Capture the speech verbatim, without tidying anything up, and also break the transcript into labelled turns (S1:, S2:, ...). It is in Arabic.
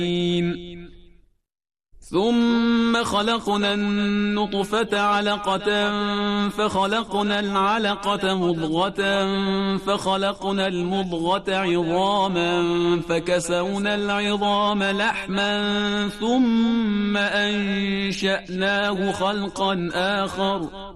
S1: ثم خلقنا النطفة علقة فخلقنا العلقة مضغة فخلقنا المضغة عظاما فكسونا العظام لحما ثم أنشأناه خلقا آخر